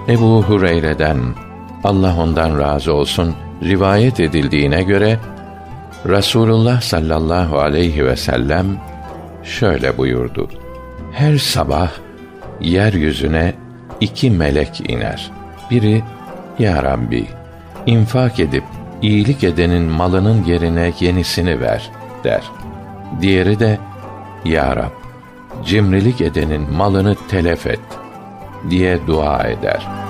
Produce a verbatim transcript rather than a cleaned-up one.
Ebu Hureyre'den, Allah ondan razı olsun, rivayet edildiğine göre Rasulullah sallallahu aleyhi ve sellem şöyle buyurdu: Her sabah yeryüzüne iki melek iner. Biri, Ya Rabbi, infak edip iyilik edenin malının yerine yenisini ver der. Diğeri de, Ya Rab, cimrilik edenin malını telef et diye dua eder.